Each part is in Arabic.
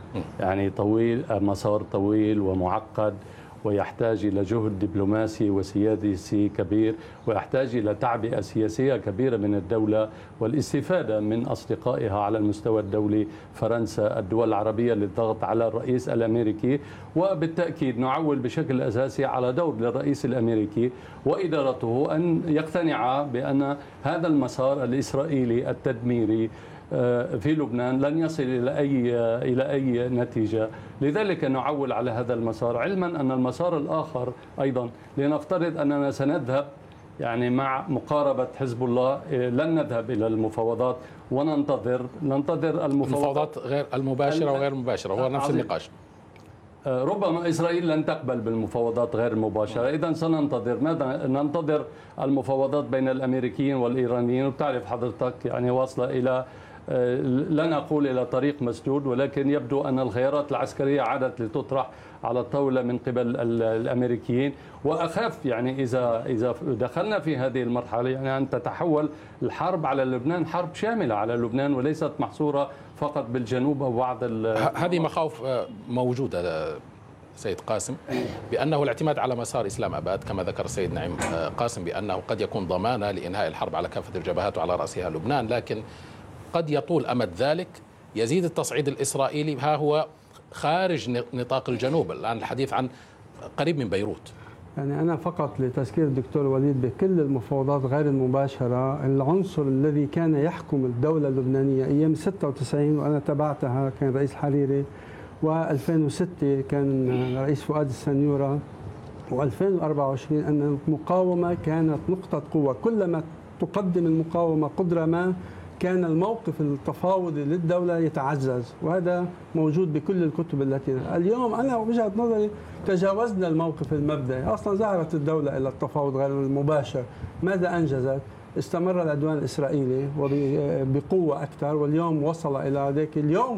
يعني طويل، مسار طويل ومعقد، ويحتاج إلى جهد دبلوماسي وسياسي كبير، ويحتاج إلى تعبئة سياسية كبيرة من الدولة والاستفادة من أصدقائها على المستوى الدولي، فرنسا، الدول العربية، للضغط على الرئيس الأمريكي. وبالتأكيد نعول بشكل أساسي على دور للرئيس الأمريكي وإدارته أن يقتنع بأن هذا المسار الإسرائيلي التدميري في لبنان لن يصل إلى أي نتيجة. لذلك نعول على هذا المسار، علما أن المسار الآخر أيضا، لنفترض أننا سنذهب يعني مع مقاربة حزب الله، لن نذهب إلى المفاوضات وننتظر المفاوضات غير المباشرة وغير المباشرة، هو نفس النقاش. ربما إسرائيل لن تقبل بالمفاوضات غير المباشرة، إذن سننتظر. ماذا ننتظر؟ المفاوضات بين الأمريكيين والإيرانيين، وتعرف حضرتك يعني واصلة إلى، لن أقول إلى طريق مسدود، ولكن يبدو أن الخيارات العسكرية عادت لتطرح على الطاولة من قبل الأمريكيين. وأخاف يعني إذا دخلنا في هذه المرحلة يعني أن تتحول الحرب على لبنان حرب شاملة على لبنان، وليست محصورة فقط بالجنوب أو بعض هذه مخاوف موجودة سيد قاسم، بأنه الاعتماد على مسار إسلام أباد كما ذكر السيد نعيم قاسم بأنه قد يكون ضمانة لإنهاء الحرب على كافة الجبهات وعلى رأسها لبنان، لكن قد يطول أمد ذلك، يزيد التصعيد الإسرائيلي، ها هو خارج نطاق الجنوب، الآن الحديث عن قريب من بيروت. يعني أنا فقط لتذكير الدكتور وليد بكل المفاوضات غير المباشرة، العنصر الذي كان يحكم الدولة اللبنانية أيام 96 وأنا تبعتها كان رئيس الحريري، و2006 كان رئيس فؤاد السنيورة، و2024 أن المقاومة كانت نقطة قوة. كلما تقدم المقاومة قدرة ما كان الموقف التفاوضي للدولة يتعزز، وهذا موجود بكل الكتب التي اليوم أنا وجهة نظري تجاوزنا الموقف المبدئي، أصلا ظهرت الدولة إلى التفاوض غير المباشر. ماذا أنجزت؟ استمر العدوان الإسرائيلي وبقوة أكثر، واليوم وصل إلى ذاك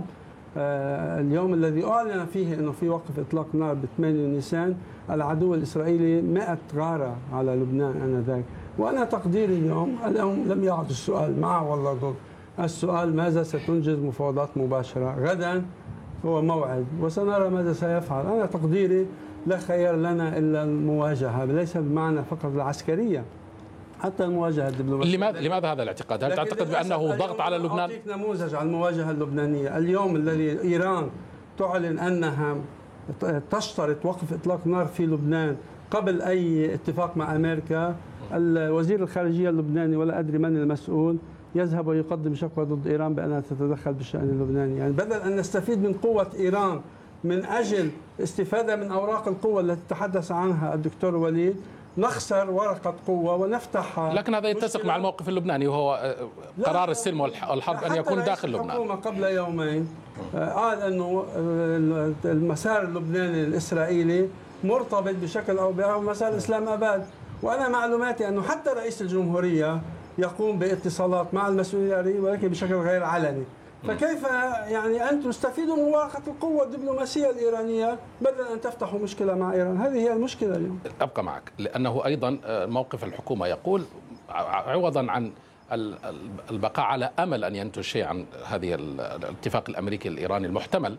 اليوم الذي أعلن فيه أنه في وقف إطلاق نار ب8 نيسان. العدو الإسرائيلي 100 غارة على لبنان آنذاك. وأنا تقديري اليوم لم يعد السؤال مع ولا ضد، السؤال ماذا ستنجز مفاوضات مباشرة. غدا هو موعد وسنرى ماذا سيفعل. أنا تقديري لا خيار لنا إلا المواجهة، ليس بمعنى فقط العسكرية، حتى المواجهة الدبلوماسية. لماذا هذا الاعتقاد؟ هل تعتقد بأنه ضغط على لبنان؟ أعطيك نموذج على المواجهة اللبنانية. اليوم الذي إيران تعلن أنها تشترط وقف إطلاق نار في لبنان قبل أي اتفاق مع أمريكا، الوزير الخارجية اللبناني ولا أدري من المسؤول يذهب ويقدم شكوى ضد إيران بأنها تتدخل بالشأن اللبناني. يعني بدل أن نستفيد من قوة إيران من أجل استفادة من أوراق القوة التي تحدث عنها الدكتور وليد، نخسر ورقة قوة ونفتح. لكن هذا يتسق مع الموقف اللبناني وهو قرار السلم والحرب أن يكون داخل لبنان. الحكومة قبل يومين قال أنه المسار اللبناني الإسرائيلي مرتبط بشكل أو بآخر مسار إسلام أباد. وأنا معلوماتي أنه حتى رئيس الجمهورية يقوم باتصالات مع المسؤولين ولكن بشكل غير علني. فكيف يعني أن تستفيدوا من ورقة القوة الدبلوماسية الإيرانية بدل أن تفتحوا مشكلة مع إيران؟ هذه هي المشكلة اليوم. أبقى معك، لأنه أيضا موقف الحكومة يقول عوضا عن البقاء على أمل أن ينتج شيء عن هذه الاتفاق الأمريكي الإيراني المحتمل،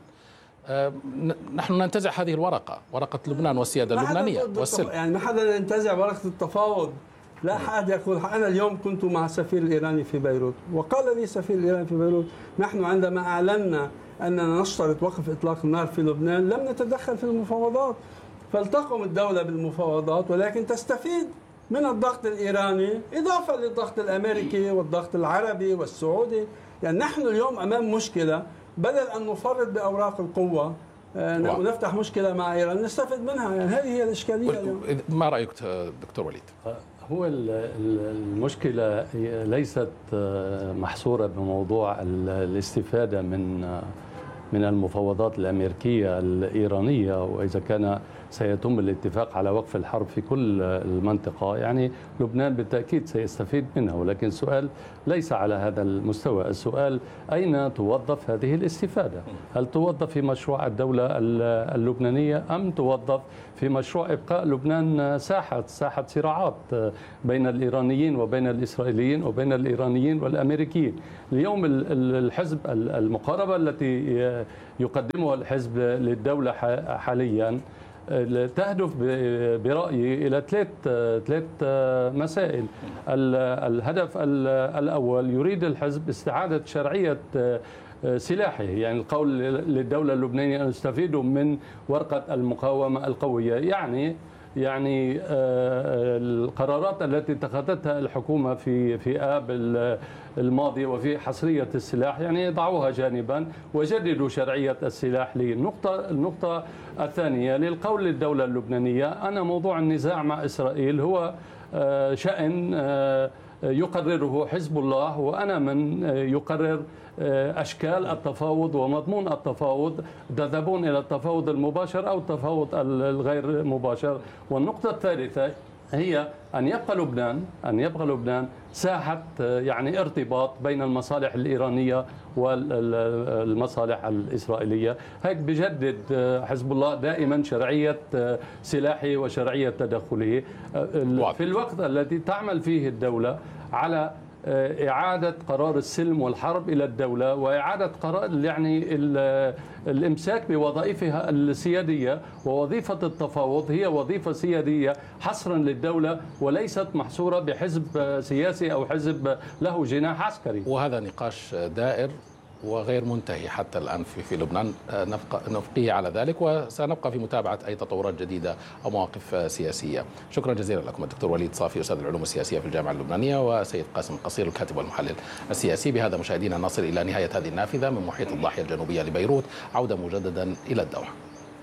نحن ننتزع هذه الورقة، ورقة لبنان والسيادة اللبنانية والسلم. يعني ما حدا ينتزع ورقة التفاوض، لا أحد يقول. أنا اليوم كنت مع السفير الإيراني في بيروت، وقال لي السفير الإيراني في بيروت نحن عندما أعلنا أننا نشترط وقف إطلاق النار في لبنان لم نتدخل في المفاوضات، فلتقم الدولة بالمفاوضات ولكن تستفيد من الضغط الإيراني إضافة للضغط الأمريكي والضغط العربي والسعودي. يعني نحن اليوم أمام مشكلة، بدل أن نفرط بأوراق القوة ونفتح مشكلة مع إيران نستفد منها. يعني هذه هي الإشكالية اليوم. ما رأيك دكتور وليد؟ هو المشكلة ليست محصورة بموضوع الاستفادة من المفاوضات الأمريكية الإيرانية، وإذا كان سيتم الاتفاق على وقف الحرب في كل المنطقة، يعني لبنان بالتأكيد سيستفيد منها. ولكن السؤال ليس على هذا المستوى، السؤال أين توظف هذه الاستفادة؟ هل توظف في مشروع الدولة اللبنانية أم توظف في مشروع إبقاء لبنان ساحة صراعات بين الإيرانيين وبين الإسرائيليين وبين الإيرانيين والأمريكيين؟ اليوم الحزب المقاربة التي يقدمها الحزب للدولة حاليا تهدف برأيي إلى ثلاث مسائل. الهدف الأول، يريد الحزب استعادة شرعية سلاحه، يعني القول للدولة اللبنانية أن يستفيدوا من ورقة المقاومة القوية، يعني القرارات التي اتخذتها الحكومة في آب الماضي وفي حصرية السلاح يعني ضعوها جانبا وجددوا شرعية السلاح لي. النقطة الثانية للقول للدولة اللبنانية أن موضوع النزاع مع إسرائيل هو شأن يقرره حزب الله، وأنا من يقرر أشكال التفاوض ومضمون التفاوض، تذهبون إلى التفاوض المباشر أو التفاوض الغير مباشر. والنقطة الثالثة هي أن يبقى لبنان ساحة يعني ارتباط بين المصالح الإيرانية والمصالح الإسرائيلية. هيك بجدد حزب الله دائما شرعية سلاحه وشرعية تدخله في الوقت الذي تعمل فيه الدولة على إعادة قرار السلم والحرب إلى الدولة، وإعادة قرار يعني الإمساك بوظائفها السيادية. ووظيفة التفاوض هي وظيفة سيادية حصرا للدولة وليست محصورة بحزب سياسي أو حزب له جناح عسكري. وهذا نقاش دائر وغير منتهي حتى الآن في لبنان، نبقيه على ذلك، وسنبقى في متابعة أي تطورات جديدة أو مواقف سياسية. شكرا جزيلا لكم الدكتور وليد صافي أستاذ العلوم السياسية في الجامعة اللبنانية، وسيد قاسم قصير الكاتب والمحلل السياسي. بهذا مشاهدينا نصل إلى نهاية هذه النافذة من محيط الضاحية الجنوبية لبيروت، عودة مجددا إلى الدوحة.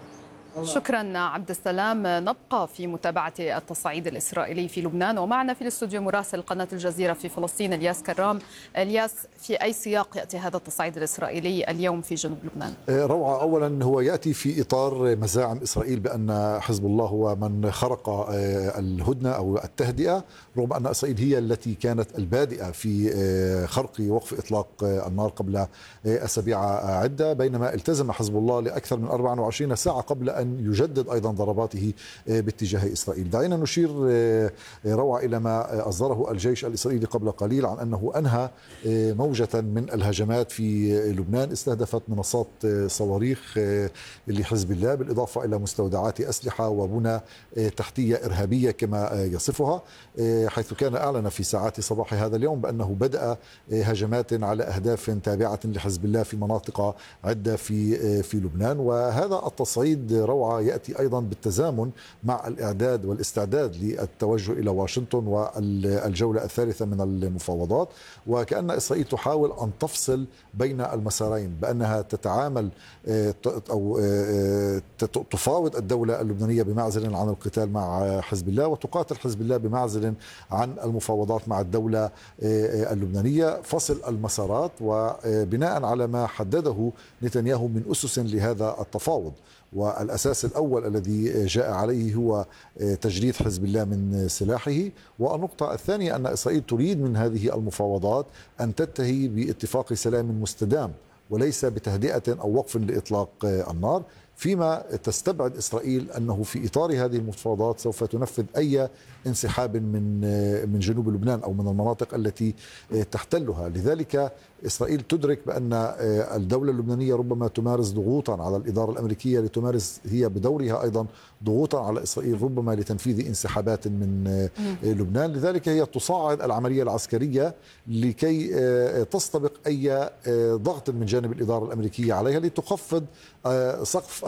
شكرا عبد السلام. نبقى في متابعة التصعيد الإسرائيلي في لبنان، ومعنا في الاستوديو مراسل قناة الجزيرة في فلسطين الياس كرام. الياس، في أي سياق يأتي هذا التصعيد الإسرائيلي اليوم في جنوب لبنان؟ روعة. أولا هو يأتي في إطار مزاعم إسرائيل بأن حزب الله هو من خرق الهدنة أو التهدئة، رغم أن إسرائيل هي التي كانت البادئة في خرق وقف إطلاق النار قبل أسابيع عدة، بينما التزم حزب الله لأكثر من 24 ساعة قبل أن يجدد أيضا ضرباته باتجاه إسرائيل. دعينا نشير روعة إلى ما أصدره الجيش الإسرائيلي قبل قليل عن أنه أنهى موجة من الهجمات في لبنان استهدفت منصات صواريخ لحزب الله، بالإضافة إلى مستودعات أسلحة وبنى تحتية إرهابية كما يصفها، حيث كان أعلن في ساعات صباح هذا اليوم بأنه بدأ هجمات على أهداف تابعة لحزب الله في مناطق عدة في لبنان. وهذا التصعيد روعة يأتي أيضا بالتزامن مع الإعداد والاستعداد للتوجه إلى واشنطن والجولة الثالثة من المفاوضات، وكأن إسرائيل تحاول أن تفصل بين المسارين، بأنها تتعامل أو تفاوض الدولة اللبنانية بمعزل عن القتال مع حزب الله، وتقاتل حزب الله بمعزل عن المفاوضات مع الدولة اللبنانية. فصل المسارات وبناء على ما حدده نتنياهو من أسس لهذا التفاوض، والأساس الأول الذي جاء عليه هو تجريد حزب الله من سلاحه. والنقطة الثانية أن إسرائيل تريد من هذه المفاوضات أن تنتهي باتفاق سلام مستدام وليس بتهدئة أو وقف لإطلاق النار، فيما تستبعد إسرائيل أنه في إطار هذه المفاوضات سوف تنفذ أي انسحاب من جنوب لبنان أو من المناطق التي تحتلها. لذلك إسرائيل تدرك بأن الدولة اللبنانية ربما تمارس ضغوطا على الإدارة الأمريكية لتمارس هي بدورها أيضا ضغوطا على إسرائيل ربما لتنفيذ انسحابات من لبنان. لذلك هي تصاعد العملية العسكرية لكي تستبق أي ضغط من جانب الإدارة الأمريكية عليها لتخفض سقف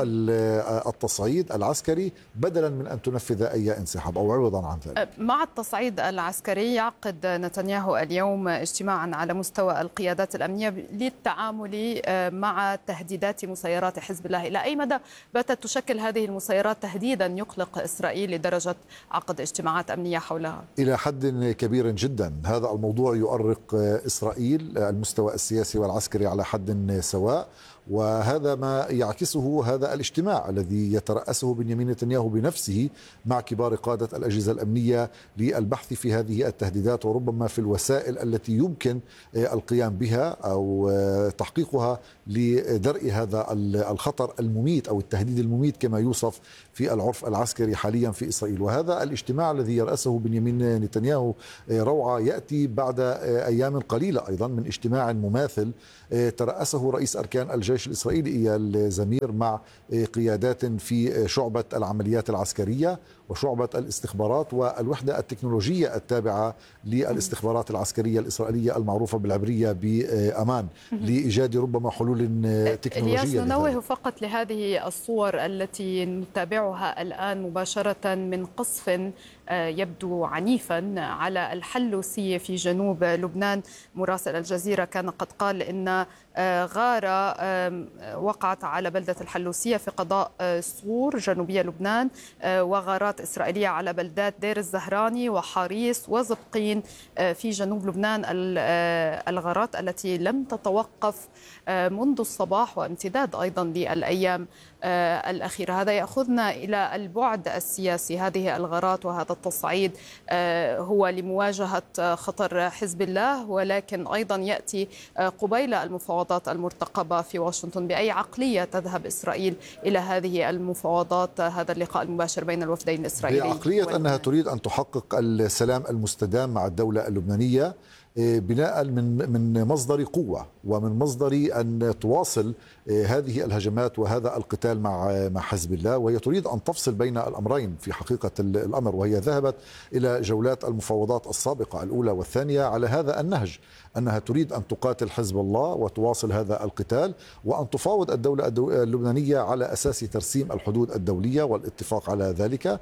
التصعيد العسكري بدلا من أن تنفذ أي انسحاب أو عوضا عن ذلك. مع التصعيد العسكري يعقد نتنياهو اليوم اجتماعا على مستوى القيادات الأمنية للتعامل مع تهديدات مسيرات حزب الله. إلى أي مدى باتت تشكل هذه المسيرات تهديدا يقلق إسرائيل لدرجة عقد اجتماعات أمنية حولها؟ إلى حد كبير جدا. هذا الموضوع يؤرق إسرائيل، المستوى السياسي والعسكري على حد سواء، وهذا ما يعكسه هذا الاجتماع الذي يترأسه بنيامين نتنياهو بنفسه مع كبار قادة الأجهزة الأمنية للبحث في هذه التهديدات، وربما في الوسائل التي يمكن القيام بها أو تحقيقها لدرء هذا الخطر المميت أو التهديد المميت كما يوصف في العرف العسكري حاليا في إسرائيل. وهذا الاجتماع الذي يرأسه بنيامين نتنياهو روعة يأتي بعد أيام قليلة أيضا من اجتماع مماثل ترأسه رئيس أركان الجيش الإسرائيلي إيال زمير مع قيادات في شعبة العمليات العسكرية وشعبة الاستخبارات والوحدة التكنولوجية التابعة للاستخبارات العسكرية الإسرائيلية المعروفة بالعبرية بأمان لإيجاد ربما حلول تكنولوجية. إلياس، ننوه فقط لهذه الصور التي نتابعها الآن مباشرة من قصف يبدو عنيفا على الحلوسية في جنوب لبنان. مراسل الجزيرة كان قد قال إن غارة وقعت على بلدة الحلوسية في قضاء صور جنوبية لبنان، وغارات إسرائيلية على بلدات دير الزهراني وحريص وزبقين في جنوب لبنان. الغارات التي لم تتوقف منذ الصباح وامتداد أيضا للأيام الأخيرة. هذا يأخذنا إلى البعد السياسي. هذه الغارات وهذا التصعيد هو لمواجهة خطر حزب الله، ولكن أيضا يأتي قبيل المفاوضات المرتقبة في واشنطن. بأي عقلية تذهب إسرائيل إلى هذه المفاوضات، هذا اللقاء المباشر بين الوفدين الإسرائيلي؟ بعقلية أنها تريد أن تحقق السلام المستدام مع الدولة اللبنانية بناء من مصدر قوة ومن مصدر أن تواصل هذه الهجمات وهذا القتال مع حزب الله، وهي تريد أن تفصل بين الأمرين في حقيقة الأمر. وهي ذهبت إلى جولات المفاوضات السابقة الأولى والثانية على هذا النهج، أنها تريد أن تقاتل حزب الله وتواصل هذا القتال، وأن تفاوض الدولة اللبنانية على أساس ترسيم الحدود الدولية والاتفاق على ذلك.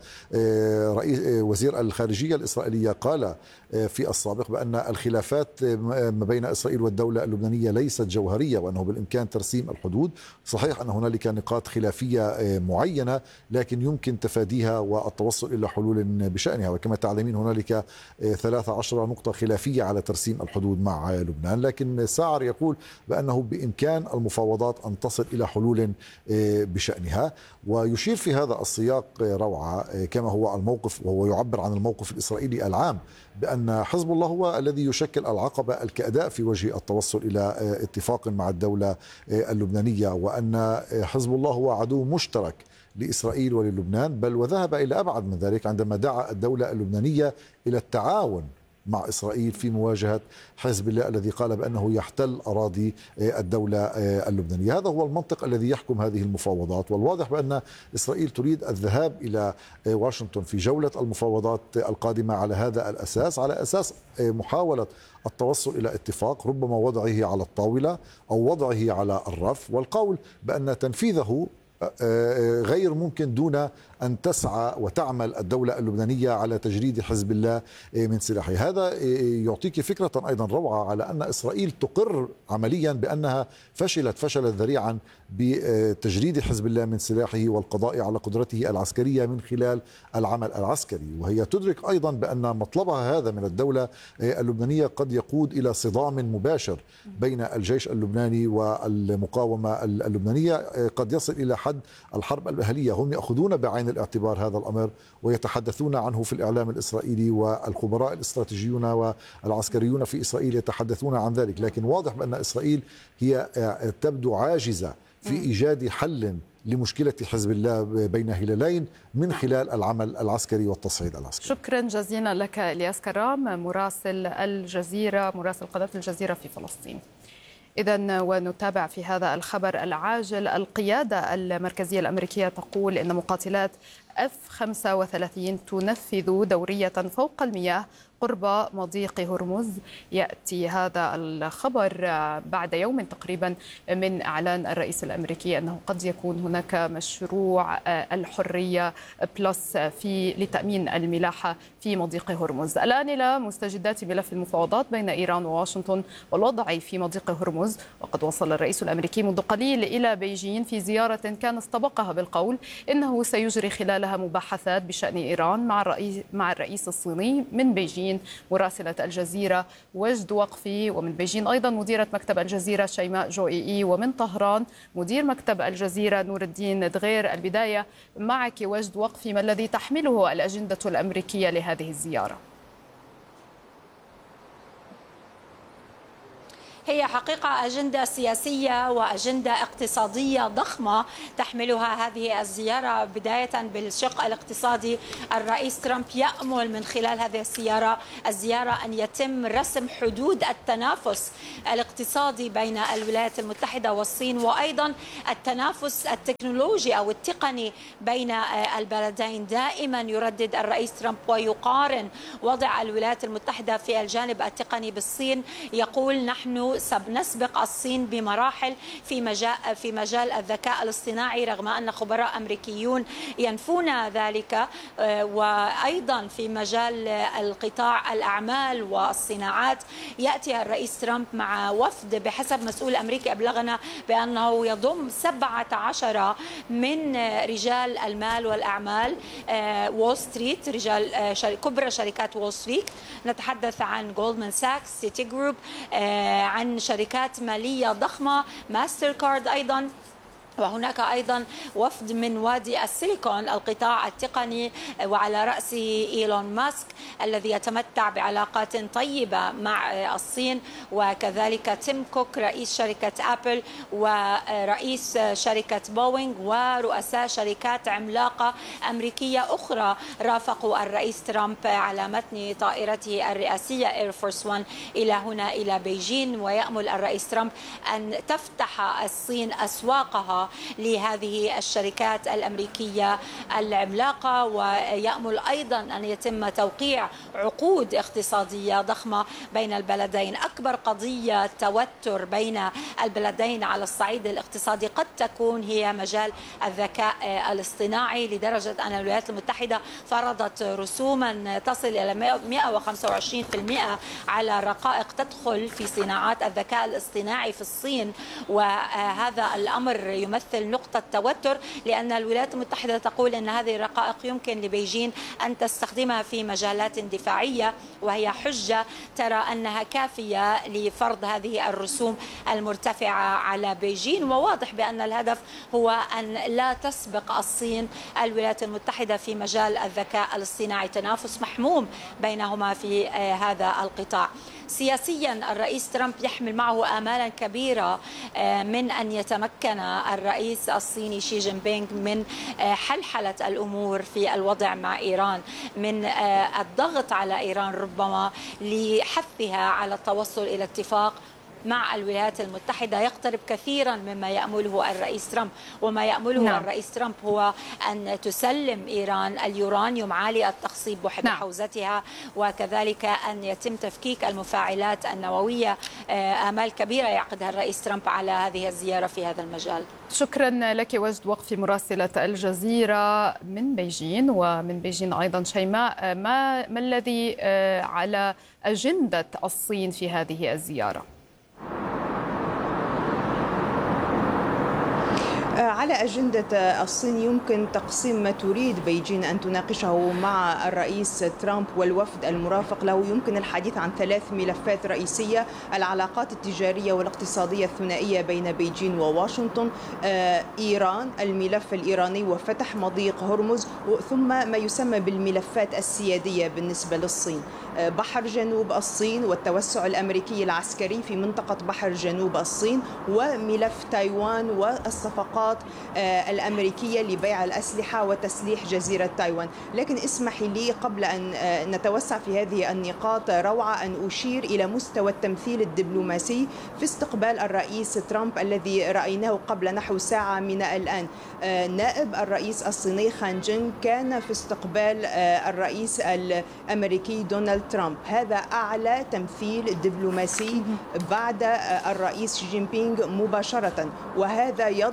وزير الخارجية الإسرائيلية قال في السابق بأن الخلافات ما بين إسرائيل والدولة اللبنانية ليست جوهرية، وأنه بالإمكان ترسيم الحدود. صحيح أن هنالك نقاط خلافية معينة لكن يمكن تفاديها والتوصل إلى حلول بشأنها، وكما تعلمين هنالك 13 نقطة خلافية على ترسيم الحدود مع لبنان، لكن ساعر يقول بأنه بإمكان المفاوضات أن تصل إلى حلول بشأنها. ويشير في هذا السياق روعة كما هو الموقف، وهو يعبر عن الموقف الإسرائيلي العام بأن حزب الله هو الذي يشكل العقبة الكأداء في وجه التوصل إلى اتفاق مع الدولة اللبنانية، وأن حزب الله هو عدو مشترك لإسرائيل وللبنان، بل وذهب إلى أبعد من ذلك عندما دعا الدولة اللبنانية إلى التعاون مع إسرائيل في مواجهة حزب الله الذي قال بأنه يحتل أراضي الدولة اللبنانية. هذا هو المنطق الذي يحكم هذه المفاوضات، والواضح بأن إسرائيل تريد الذهاب إلى واشنطن في جولة المفاوضات القادمة على هذا الأساس، على أساس محاولة التوصل إلى اتفاق ربما وضعه على الطاولة أو وضعه على الرف، والقول بأن تنفيذه غير ممكن دون أن تسعى وتعمل الدولة اللبنانية على تجريد حزب الله من سلاحه. هذا يعطيك فكرة أيضا روعة على أن إسرائيل تقر عمليا بأنها فشلت ذريعا بتجريد حزب الله من سلاحه والقضاء على قدرته العسكرية من خلال العمل العسكري، وهي تدرك أيضا بأن مطلبها هذا من الدولة اللبنانية قد يقود إلى صدام مباشر بين الجيش اللبناني والمقاومة اللبنانية، قد يصل إلى حد الحرب الأهلية. هم يأخذون بعين الاعتبار هذا الأمر ويتحدثون عنه في الإعلام الإسرائيلي، والخبراء الاستراتيجيون والعسكريون في إسرائيل يتحدثون عن ذلك. لكن واضح بأن إسرائيل هي تبدو عاجزة في إيجاد حل لمشكلة حزب الله بين هلالين من خلال العمل العسكري والتصعيد العسكري. شكرا جزيلا لك إلياس كرام، مراسل الجزيرة، مراسل قناة الجزيرة في فلسطين. إذن ونتابع في هذا الخبر العاجل. القيادة المركزية الأمريكية تقول إن مقاتلات F-35 تنفذ دورية فوق المياه قرب مضيق هرمز. يأتي هذا الخبر بعد يوم تقريبا من إعلان الرئيس الأمريكي أنه قد يكون هناك مشروع الحرية بلس لتأمين الملاحة في مضيق هرمز. الآن إلى مستجدات ملف المفاوضات بين إيران وواشنطن والوضع في مضيق هرمز. وقد وصل الرئيس الأمريكي منذ قليل إلى بيجين في زيارة كان استبقها بالقول إنه سيجري خلالها مباحثات بشأن إيران مع الرئيس الصيني من بيجين بيجين مراسلة الجزيرة وجد وقفي، ومن بيجين أيضا مديرة مكتب الجزيرة شيماء جوئي، ومن طهران مدير مكتب الجزيرة نور الدين دغير. البداية معك وجد وقفي، ما الذي تحمله الأجندة الأمريكية لهذه الزيارة؟ هي حقيقة أجندة سياسية وأجندة اقتصادية ضخمة تحملها هذه الزيارة. بداية بالشق الاقتصادي، الرئيس ترامب يأمل من خلال هذه الزيارة أن يتم رسم حدود التنافس الاقتصادي بين الولايات المتحدة والصين، وأيضا التنافس التكنولوجي أو التقني بين البلدين. دائما يردد الرئيس ترامب ويقارن وضع الولايات المتحدة في الجانب التقني بالصين، يقول نحن سنسبق الصين بمراحل في مجال الذكاء الاصطناعي، رغم أن خبراء أمريكيون ينفون ذلك. وأيضا في مجال القطاع الأعمال والصناعات يأتي الرئيس ترامب مع وفد بحسب مسؤول أمريكي أبلغنا بأنه يضم 17 من رجال المال والأعمال وول ستريت، رجال كبرى شركات وول ستريت. نتحدث عن جولدمان ساكس، سيتي جروب، عن شركات مالية ضخمة، ماستر كارد أيضا، وهناك أيضا وفد من وادي السيليكون القطاع التقني وعلى رأسه إيلون ماسك الذي يتمتع بعلاقات طيبة مع الصين، وكذلك تيم كوك رئيس شركة أبل ورئيس شركة بوينغ ورؤساء شركات عملاقة أمريكية أخرى رافقوا الرئيس ترامب على متن طائرته الرئاسية إير فورس 1 إلى هنا إلى بيجين. ويأمل الرئيس ترامب أن تفتح الصين أسواقها لهذه الشركات الأمريكية العملاقة، ويأمل أيضا أن يتم توقيع عقود اقتصادية ضخمة بين البلدين. أكبر قضية توتر بين البلدين على الصعيد الاقتصادي قد تكون هي مجال الذكاء الاصطناعي، لدرجة أن الولايات المتحدة فرضت رسوما تصل إلى 125% على رقائق تدخل في صناعات الذكاء الاصطناعي في الصين. وهذا الأمر يمثل نقطة توتر، لأن الولايات المتحدة تقول أن هذه الرقائق يمكن لبيجين أن تستخدمها في مجالات دفاعية، وهي حجة ترى أنها كافية لفرض هذه الرسوم المرتفعة على بيجين. وواضح بأن الهدف هو أن لا تسبق الصين الولايات المتحدة في مجال الذكاء الاصطناعي، تنافس محموم بينهما في هذا القطاع. سياسيا الرئيس ترامب يحمل معه آمالا كبيرة من أن يتمكن الرئيس الصيني شي جين بينغ من حلحلة الأمور في الوضع مع إيران، من الضغط على إيران ربما لحثها على التوصل إلى اتفاق مع الولايات المتحدة يقترب كثيرا مما يأمله الرئيس ترامب. وما يأمله الرئيس ترامب هو أن تسلم إيران اليورانيوم عالي التخصيب بحوزتها، وكذلك أن يتم تفكيك المفاعلات النووية. آمال كبيرة يعقدها الرئيس ترامب على هذه الزيارة في هذا المجال. شكرا لك وجد وقفي مراسلة الجزيرة من بيجين. ومن بيجين أيضا شيماء، ما الذي على أجندة الصين في هذه الزيارة؟ على أجندة الصين يمكن تقسيم ما تريد بيجين أن تناقشه مع الرئيس ترامب والوفد المرافق له. يمكن الحديث عن 3 ملفات رئيسية: العلاقات التجارية والاقتصادية الثنائية بين بيجين وواشنطن، إيران، الملف الإيراني وفتح مضيق هرمز، ثم ما يسمى بالملفات السيادية بالنسبة للصين: بحر جنوب الصين والتوسع الأمريكي العسكري في منطقة بحر جنوب الصين، وملف تايوان والصفقات الأمريكية لبيع الأسلحة وتسليح جزيرة تايوان. لكن اسمحي لي قبل أن نتوسع في هذه النقاط روعة أن أشير إلى مستوى التمثيل الدبلوماسي في استقبال الرئيس ترامب الذي رأيناه قبل نحو ساعة من الآن. نائب الرئيس الصيني خان جين كان في استقبال الرئيس الأمريكي دونالد ترامب. هذا أعلى تمثيل دبلوماسي بعد الرئيس شي جين بينغ مباشرة، وهذا يضع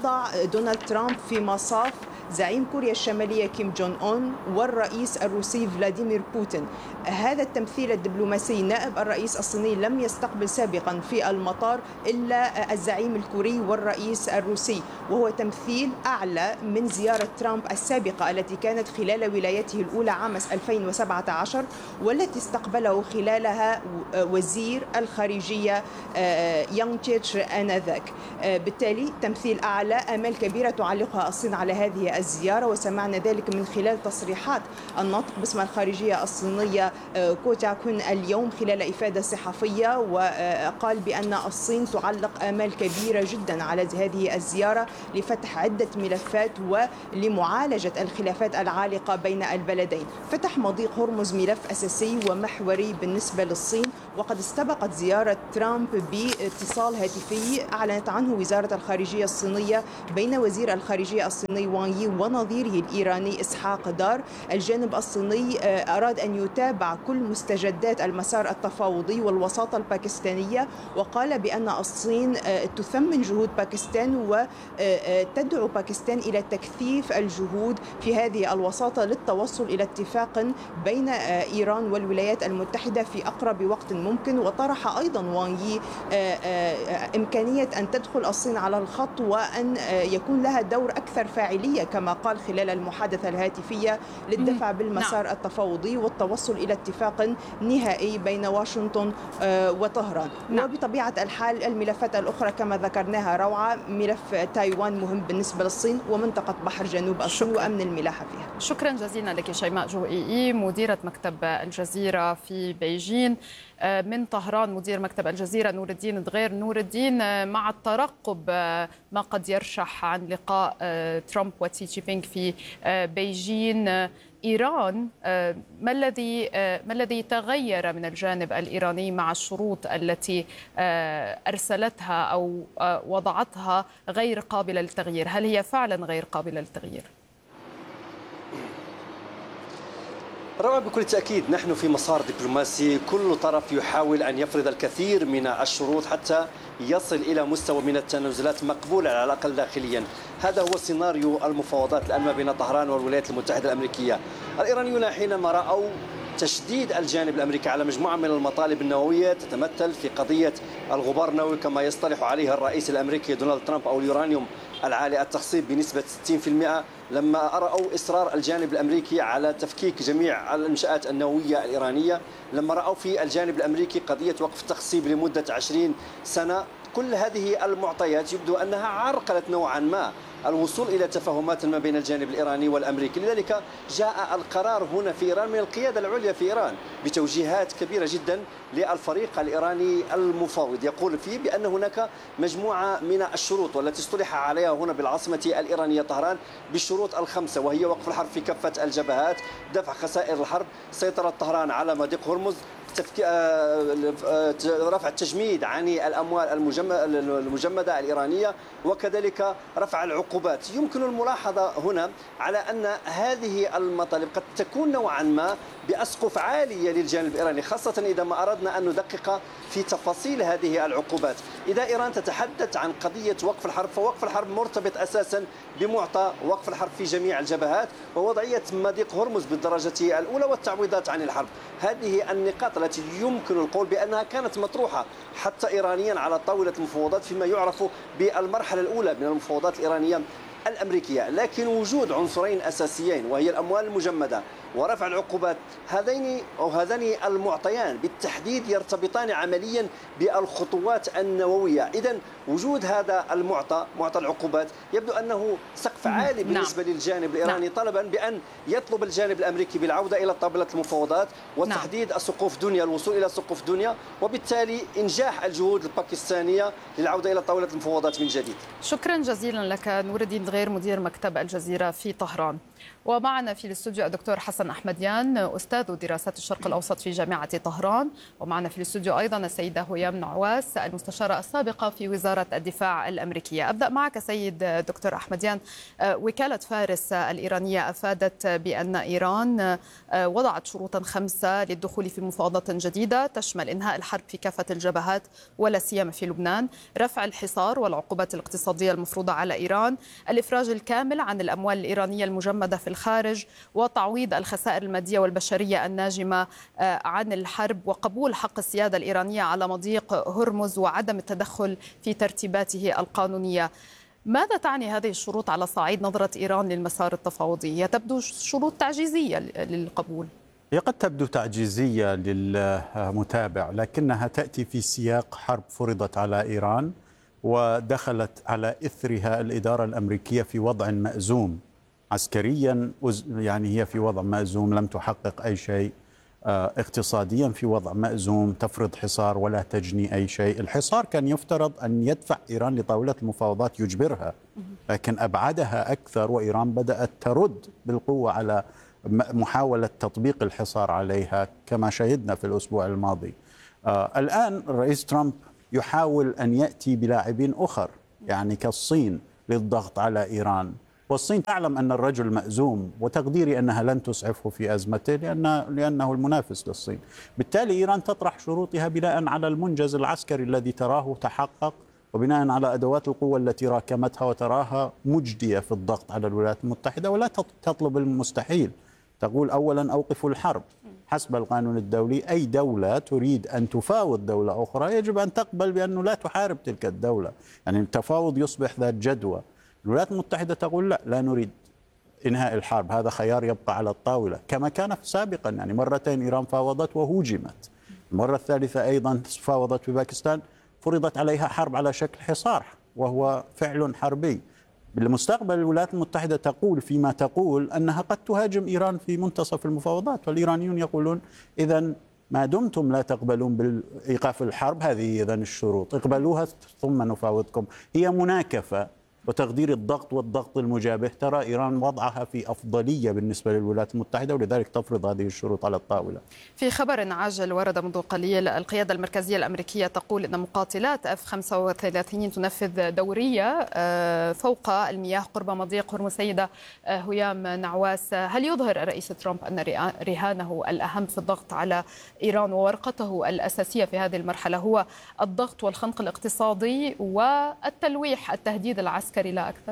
دونالد ترامب في مصاف زعيم كوريا الشمالية كيم جون أون والرئيس الروسي فلاديمير بوتين. هذا التمثيل الدبلوماسي نائب الرئيس الصيني لم يستقبل سابقا في المطار إلا الزعيم الكوري والرئيس الروسي، وهو تمثيل أعلى من زيارة ترامب السابقة التي كانت خلال ولايته الأولى عام 2017 والتي استقبله خلالها وزير الخارجية يانغ تشيتش آنذاك. بالتالي تمثيل أعلى، آمال كبيرة تعلقها الصين على هذه الزيارة، وسمعنا ذلك من خلال تصريحات الناطق باسم الخارجية الصينية كو جاكون اليوم خلال إفادة صحفية، وقال بأن الصين تعلق آمال كبيرة جدا على هذه الزيارة لفتح عدة ملفات ولمعالجة الخلافات العالقة بين البلدين. فتح مضيق هرمز ملف أساسي ومحوري بالنسبة للصين، وقد استبقت زيارة ترامب باتصال هاتفي أعلنت عنه وزارة الخارجية الصينية بين وزير الخارجية الصيني وانغ يي ونظيره الإيراني إسحاق دار. الجانب الصيني أراد أن يتابع كل مستجدات المسار التفاوضي والوساطة الباكستانية، وقال بأن الصين تثمن جهود باكستان وتدعو باكستان إلى تكثيف الجهود في هذه الوساطة للتوصل إلى اتفاق بين إيران والولايات المتحدة في أقرب وقت ممكن. وطرح أيضا وانغ يي إمكانية أن تدخل الصين على الخط وأن يكون لها دور أكثر فاعلية كما قال خلال المحادثة الهاتفية للدفع بالمسار التفاوضي والتوصل إلى اتفاق نهائي بين واشنطن وطهران. وبطبيعة الحال الملفات الأخرى كما ذكرناها روعة، ملف تايوان مهم بالنسبة للصين ومنطقة بحر جنوب الصين وأمن الملاحة فيها. شكرا جزيلا لك شيماء جوئي مديرة مكتب الجزيرة في بيجين. من طهران مدير مكتب الجزيرة نور الدين دغير. نور الدين، مع الترقب ما قد يرشح عن لقاء ترامب وشي جين بينغ في بيجين، إيران ما الذي تغير من الجانب الإيراني مع الشروط التي أرسلتها أو وضعتها غير قابلة للتغيير؟ هل هي فعلا غير قابلة للتغيير؟ روعة، بكل تأكيد نحن في مسار دبلوماسي، كل طرف يحاول أن يفرض الكثير من الشروط حتى يصل إلى مستوى من التنازلات مقبولة على الأقل داخليا. هذا هو سيناريو المفاوضات الآن ما بين طهران والولايات المتحدة الأمريكية. الإيرانيون حينما رأوا تشديد الجانب الأمريكي على مجموعة من المطالب النووية تتمثل في قضية الغبار النووي كما يصطلح عليها الرئيس الأمريكي دونالد ترامب أو اليورانيوم العالي التخصيب بنسبة 60%، لما رأوا إصرار الجانب الأمريكي على تفكيك جميع المنشآت النووية الإيرانية، لما رأوا في الجانب الأمريكي قضية وقف التخصيب لمدة 20 سنة، كل هذه المعطيات يبدو أنها عرقلت نوعا ما الوصول إلى تفاهمات ما بين الجانب الإيراني والأمريكي. لذلك جاء القرار هنا في إيران من القيادة العليا في إيران بتوجيهات كبيرة جدا للفريق الإيراني المفاوض، يقول فيه بأن هناك مجموعة من الشروط والتي اصطلح عليها هنا بالعاصمة الإيرانية طهران بالشروط الخمسة، وهي وقف الحرب في كافة الجبهات، دفع خسائر الحرب، سيطرة طهران على مضيق هرمز، رفع التجميد عن الأموال المجمدة الإيرانية، وكذلك رفع العقوبات. يمكن الملاحظة هنا على أن هذه المطالب قد تكون نوعا ما بأسقف عالية للجانب الإيراني، خاصة إذا ما أردنا أن ندقق في تفاصيل هذه العقوبات. إذا إيران تتحدث عن قضية وقف الحرب، فوقف الحرب مرتبط أساسا بمعطى وقف الحرب في جميع الجبهات ووضعية مضيق هرمز بالدرجة الأولى والتعويضات عن الحرب. هذه النقاط التي يمكن القول بأنها كانت مطروحة حتى إيرانيا على طاولة المفاوضات فيما يعرف بالمرحلة الأولى من المفاوضات الإيرانية الأمريكية، لكن وجود عنصرين أساسيين وهي الأموال المجمدة ورفع العقوبات، هذان المعطيان بالتحديد يرتبطان عمليا بالخطوات النووية. إذن وجود هذا المعطى، معطى العقوبات، يبدو أنه سقف عالي بالنسبة للجانب الإيراني، طلبا بأن يطلب الجانب الأمريكي بالعودة إلى طاولة المفاوضات وتحديد السقوف دنيا، الوصول إلى سقوف دنيا، وبالتالي إنجاح الجهود الباكستانية للعودة إلى طاولة المفاوضات من جديد. شكرا جزيلا لك نور الدين دغير صغير مدير مكتب الجزيرة في طهران. ومعنا في الاستوديو الدكتور حسن أحمديان أستاذ دراسات الشرق الأوسط في جامعة طهران، ومعنا في الاستوديو أيضا السيدة هيام نعواس المستشارة السابقة في وزارة الدفاع الأمريكية. أبدأ معك سيد دكتور أحمديان. وكالة فارس الإيرانية أفادت بأن إيران وضعت شروطا 5 للدخول في مفاوضات جديدة تشمل إنهاء الحرب في كافة الجبهات ولا سيما في لبنان، رفع الحصار والعقوبات الاقتصادية المفروضة على إيران، الإفراج الكامل عن الأموال الإيرانية المجمدة في الخارج، وتعويض الخسائر المادية والبشرية الناجمة عن الحرب، وقبول حق السيادة الإيرانية على مضيق هرمز وعدم التدخل في ترتيباته القانونية. ماذا تعني هذه الشروط على صعيد نظرة إيران للمسار التفاوضي؟ هي تبدو شروط تعجيزية للقبول. هي قد تبدو تعجيزية للمتابع، لكنها تأتي في سياق حرب فرضت على إيران ودخلت على إثرها الإدارة الأمريكية في وضع مأزوم عسكريا، يعني هي في وضع مأزوم، لم تحقق أي شيء، اقتصاديا في وضع مأزوم، تفرض حصار ولا تجني أي شيء. الحصار كان يفترض أن يدفع إيران لطاولة المفاوضات يجبرها، لكن أبعدها أكثر، وإيران بدأت ترد بالقوة على محاولة تطبيق الحصار عليها كما شهدنا في الأسبوع الماضي. الآن الرئيس ترامب يحاول أن يأتي بلاعبين أخر يعني كالصين للضغط على إيران، والصين تعلم أن الرجل مأزوم، وتقديري أنها لن تسعفه في أزمته لأنه المنافس للصين. بالتالي إيران تطرح شروطها بناء على المنجز العسكري الذي تراه تحقق، وبناء على أدوات القوة التي راكمتها وتراها مجدية في الضغط على الولايات المتحدة، ولا تطلب المستحيل. تقول أولا أوقفوا الحرب حسب القانون الدولي. أي دولة تريد أن تفاوض دولة أخرى يجب أن تقبل بأنه لا تحارب تلك الدولة، يعني التفاوض يصبح ذات جدوى. الولايات المتحدة تقول لا نريد إنهاء الحرب، هذا خيار يبقى على الطاولة، كما كان سابقا. يعني مرتين إيران فاوضت وهوجمت، المرة الثالثة أيضا فاوضت في باكستان، فرضت عليها حرب على شكل حصار وهو فعل حربي. بالمستقبل الولايات المتحدة تقول فيما تقول أنها قد تهاجم إيران في منتصف المفاوضات، والإيرانيون يقولون إذن ما دمتم لا تقبلون بإيقاف الحرب هذه إذن الشروط، اقبلوها ثم نفاوضكم. هي مناكفة وتقدير الضغط والضغط المجابه. ترى إيران وضعها في أفضلية بالنسبة للولايات المتحدة، ولذلك تفرض هذه الشروط على الطاولة. في خبر عاجل ورد منذ قليل، القيادة المركزية الأمريكية تقول أن مقاتلات F-35 تنفذ دورية فوق المياه قرب مضيق هرمز. سيدة هيام نعواس، هل يظهر الرئيس ترامب أن رهانه الأهم في الضغط على إيران وورقته الأساسية في هذه المرحلة هو الضغط والخنق الاقتصادي والتلويح، التهديد العسكري لا أكثر؟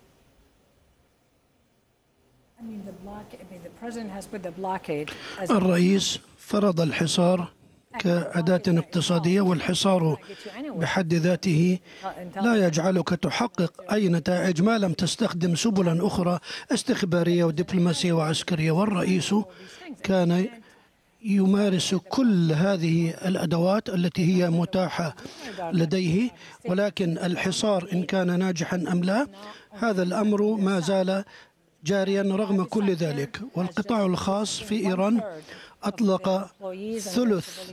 الرئيس فرض الحصار كأداة اقتصادية، والحصار بحد ذاته لا يجعلك تحقق أي نتائج ما لم تستخدم سبلا أخرى استخبارية ودبلوماسية وعسكرية. والرئيس كان يمارس كل هذه الأدوات التي هي متاحة لديه، ولكن الحصار إن كان ناجحا أم لا هذا الأمر ما زال جاريا رغم كل ذلك. والقطاع الخاص في إيران أطلق ثلث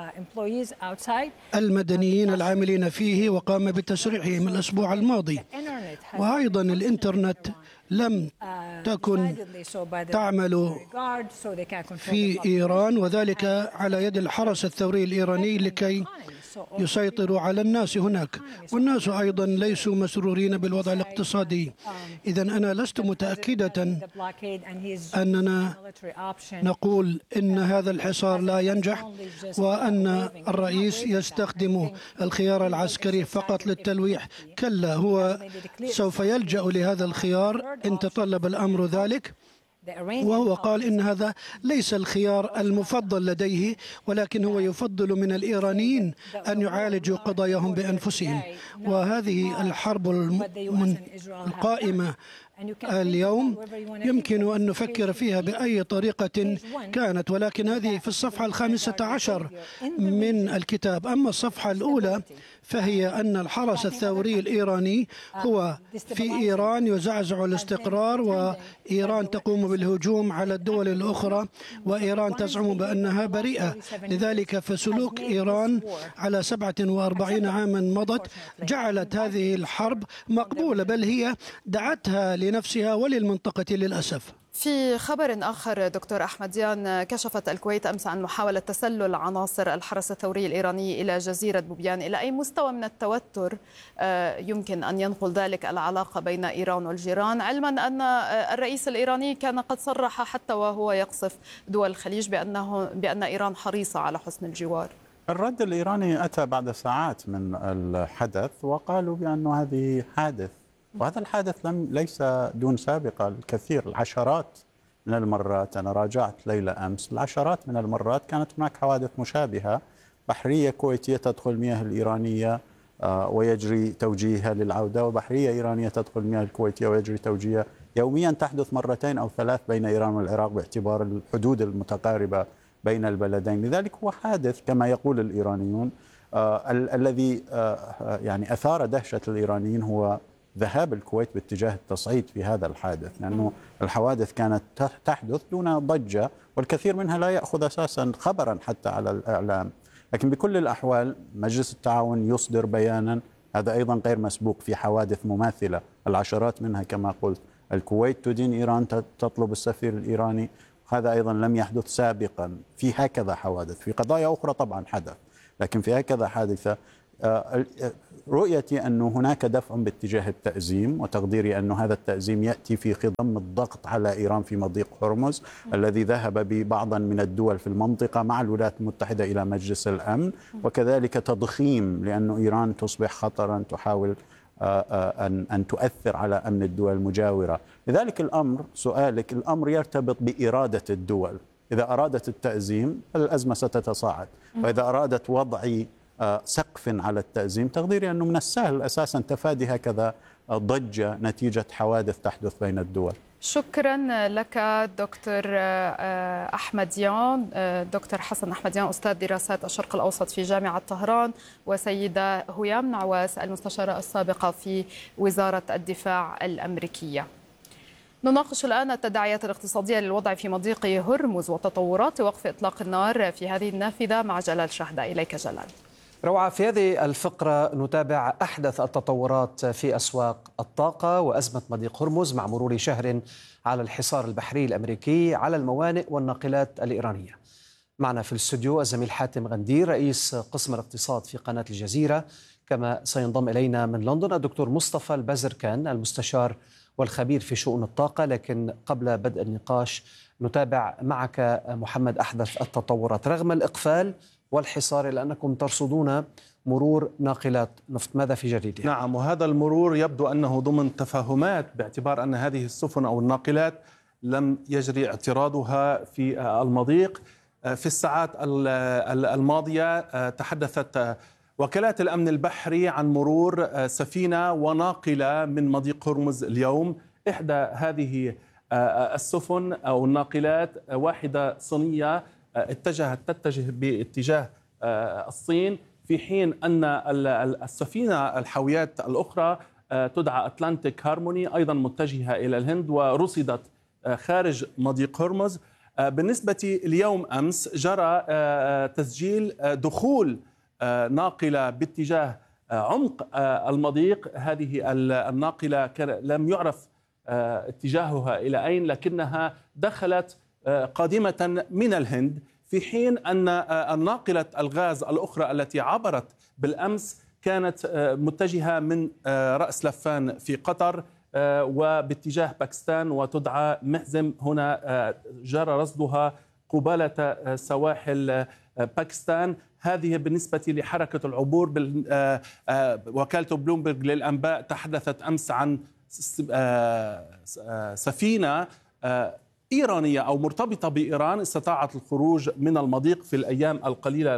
المدنيين العاملين فيه وقام بتسريحهم الأسبوع الماضي. وأيضا الإنترنت لم تكن تعمل في إيران، وذلك على يد الحرس الثوري الإيراني لكي يسيطروا على الناس هناك، والناس أيضا ليسوا مسرورين بالوضع الاقتصادي. إذن أنا لست متأكدة أننا نقول إن هذا الحصار لا ينجح وأن الرئيس يستخدم الخيار العسكري فقط للتلويح. كلا، هو سوف يلجأ لهذا الخيار إن تطلب الأمر ذلك، وهو قال إن هذا ليس الخيار المفضل لديه، ولكن هو يفضل من الإيرانيين أن يعالجوا قضاياهم بأنفسهم. وهذه الحرب القائمة اليوم يمكن أن نفكر فيها بأي طريقة كانت، ولكن هذه في الصفحة 15 من الكتاب. أما الصفحة الأولى فهي أن الحرس الثوري الإيراني هو في إيران يزعزع الاستقرار، وإيران تقوم بالهجوم على الدول الأخرى، وإيران تزعم بأنها بريئة. لذلك فسلوك إيران على 47 عاما مضت جعلت هذه الحرب مقبولة، بل هي دعتها لنفسها وللمنطقة للأسف. في خبر آخر دكتور أحمديان، كشفت الكويت أمس عن محاولة تسلل عناصر الحرس الثوري الإيراني إلى جزيرة بوبيان. إلى أي مستوى من التوتر يمكن أن ينقل ذلك العلاقة بين إيران والجيران، علما أن الرئيس الإيراني كان قد صرح حتى وهو يقصف دول الخليج بأن إيران حريصة على حسن الجوار؟ الرد الإيراني أتى بعد ساعات من الحدث، وقالوا بأن هذه حادث، وهذا الحادث ليس دون سابقة. الكثير، العشرات من المرات، أنا راجعت ليلة أمس، العشرات من المرات كانت هناك حوادث مشابهة، بحرية كويتية تدخل المياه الإيرانية ويجري توجيهها للعودة، وبحرية إيرانية تدخل المياه الكويتية ويجري توجيهها. يوميا تحدث مرتين أو ثلاث بين إيران والعراق باعتبار الحدود المتقاربة بين البلدين. لذلك هو حادث كما يقول الإيرانيون. الذي يعني أثار دهشة الإيرانيين هو ذهاب الكويت باتجاه التصعيد في هذا الحادث، لأنه الحوادث كانت تحدث دون ضجة، والكثير منها لا يأخذ أساسا خبرا حتى على الإعلام. لكن بكل الأحوال مجلس التعاون يصدر بيانا، هذا أيضا غير مسبوق في حوادث مماثلة، العشرات منها كما قلت. الكويت تدين إيران، تطلب السفير الإيراني، هذا أيضا لم يحدث سابقا في هكذا حوادث. في قضايا أخرى طبعا حدث، لكن في هكذا حادثة رؤيتي أن هناك دفع باتجاه التأزيم، وتقديري أن هذا التأزيم يأتي في خضم الضغط على إيران في مضيق هرمز الذي ذهب ببعضا من الدول في المنطقة مع الولايات المتحدة إلى مجلس الأمن، وكذلك تضخيم لأن إيران تصبح خطرا تحاول أن تؤثر على أمن الدول المجاورة. لذلك الأمر، سؤالك، الأمر يرتبط بإرادة الدول. إذا أرادت التأزيم الأزمة ستتصاعد، وإذا أرادت وضع سقف على التأزيم تقديري أنه من السهل أساسا تفادي هكذا ضجة نتيجة حوادث تحدث بين الدول. شكرا لك دكتور أحمديان، دكتور حسن أحمديان، أستاذ دراسات الشرق الأوسط في جامعة طهران، وسيدة هيام نعواس المستشارة السابقة في وزارة الدفاع الأمريكية. نناقش الآن التداعيات الاقتصادية للوضع في مضيق هرمز وتطورات وقف إطلاق النار في هذه النافذة مع جلال شهدة. إليك جلال. روعة، في هذه الفقرة نتابع أحدث التطورات في أسواق الطاقة وأزمة مضيق هرمز مع مرور شهر على الحصار البحري الأمريكي على الموانئ والناقلات الإيرانية. معنا في الاستوديو الزميل حاتم غندير رئيس قسم الاقتصاد في قناة الجزيرة، كما سينضم إلينا من لندن الدكتور مصطفى البازركان المستشار والخبير في شؤون الطاقة. لكن قبل بدء النقاش نتابع معك محمد أحدث التطورات رغم الإقفال والحصار، لأنكم ترصدون مرور ناقلات نفط، ماذا في جديد؟ نعم، وهذا المرور يبدو أنه ضمن تفاهمات باعتبار أن هذه السفن أو الناقلات لم يجري اعتراضها في المضيق. في الساعات الماضية تحدثت وكالات الأمن البحري عن مرور سفينة وناقلة من مضيق هرمز اليوم. إحدى هذه السفن أو الناقلات واحدة صينية تتجه باتجاه الصين، في حين أن السفينة الحاويات الأخرى تدعى أتلانتيك هارموني أيضا متجهة إلى الهند ورصدت خارج مضيق هرمز. بالنسبة اليوم أمس جرى تسجيل دخول ناقلة باتجاه عمق المضيق. هذه الناقلة لم يعرف اتجاهها إلى أين، لكنها دخلت قادمة من الهند، في حين أن الناقلة الغاز الأخرى التي عبرت بالأمس كانت متجهة من رأس لفان في قطر وباتجاه باكستان وتدعى محزم. هنا جرى رصدها قبالة سواحل باكستان. هذه بالنسبة لحركة العبور. وكالة بلومبرغ للأنباء تحدثت أمس عن سفينة إيرانية أو مرتبطة بإيران استطاعت الخروج من المضيق في الأيام القليلة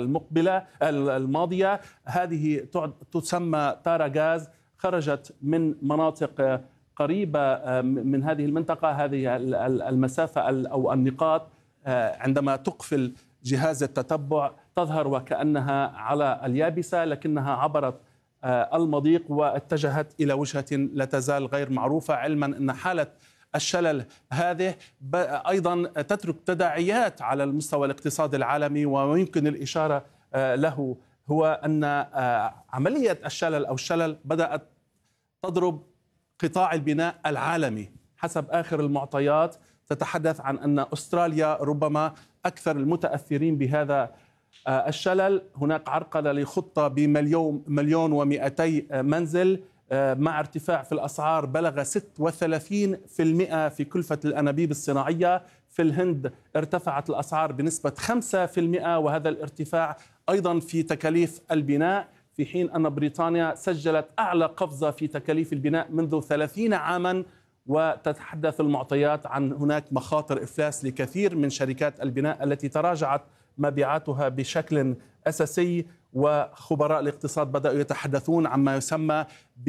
الماضية. هذه تسمى تارا غاز، خرجت من مناطق قريبة من هذه المنطقة. هذه المسافة أو النقاط عندما تقفل جهاز التتبع تظهر وكأنها على اليابسة، لكنها عبرت المضيق واتجهت إلى وجهة لا تزال غير معروفة، علما أن حالة الشلل هذه أيضا تترك تداعيات على المستوى الاقتصادي العالمي. ويمكن الإشارة له هو أن عملية الشلل بدأت تضرب قطاع البناء العالمي. حسب آخر المعطيات تتحدث عن أن أستراليا ربما أكثر المتأثرين بهذا الشلل. هناك عرقلة لخطة بمليون و200 منزل، مع ارتفاع في الأسعار بلغ 36% في كلفة الأنابيب الصناعية. في الهند ارتفعت الأسعار بنسبة 5%، وهذا الارتفاع أيضا في تكاليف البناء، في حين أن بريطانيا سجلت أعلى قفزة في تكاليف البناء منذ 30 عاما. وتتحدث المعطيات عن هناك مخاطر إفلاس لكثير من شركات البناء التي تراجعت مبيعاتها بشكل أساسي. وخبراء الاقتصاد بدأوا يتحدثون عما يسمى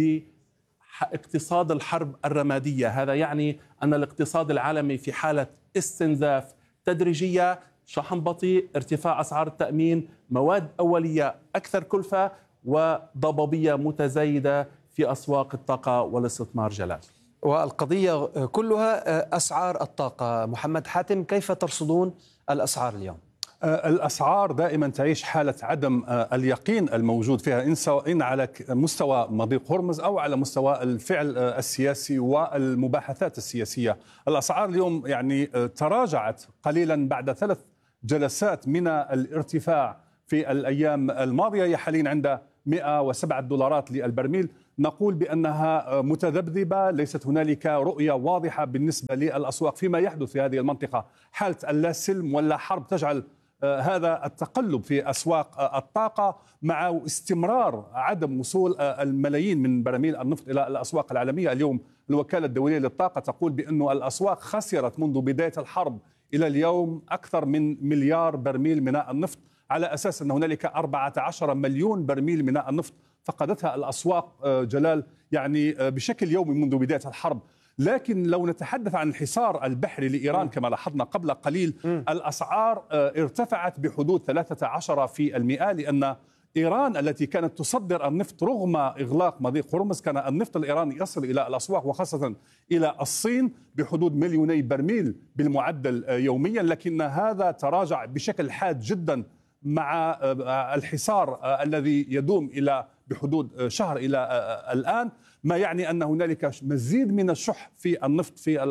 باقتصاد الحرب الرمادية. هذا يعني أن الاقتصاد العالمي في حالة استنزاف تدريجية، شحن بطيء، ارتفاع أسعار التأمين، مواد أولية أكثر كلفة، وضبابية متزايدة في أسواق الطاقة والاستثمار. جلال، والقضية كلها أسعار الطاقة. محمد حاتم، كيف ترصدون الأسعار اليوم؟ الأسعار دائما تعيش حالة عدم اليقين الموجود فيها، إن على مستوى مضيق هرمز أو على مستوى الفعل السياسي والمباحثات السياسية. الأسعار اليوم يعني تراجعت قليلا بعد 3 جلسات من الارتفاع في الأيام الماضية. هي حاليا عند $107 للبرميل. نقول بأنها متذبذبة، ليست هنالك رؤية واضحة بالنسبة للأسواق فيما يحدث في هذه المنطقة. حالة اللا سلم ولا حرب تجعل هذا التقلب في أسواق الطاقة، مع استمرار عدم وصول الملايين من براميل النفط إلى الأسواق العالمية. اليوم الوكالة الدولية للطاقة تقول بأن الأسواق خسرت منذ بداية الحرب إلى اليوم أكثر من مليار برميل من النفط، على أساس أن هنالك 14 مليون برميل من النفط فقدتها الأسواق جلال يعني بشكل يومي منذ بداية الحرب. لكن لو نتحدث عن الحصار البحري لإيران كما لاحظنا قبل قليل، الأسعار ارتفعت بحدود 13%، لأن إيران التي كانت تصدر النفط رغم إغلاق مضيق هرمز، كان النفط الإيراني يصل إلى الأسواق وخاصة إلى الصين بحدود 2 برميل بالمعدل يوميا، لكن هذا تراجع بشكل حاد جدا مع الحصار الذي يدوم إلى بحدود شهر إلى الآن، ما يعني أن هنالك مزيد من الشح في النفط في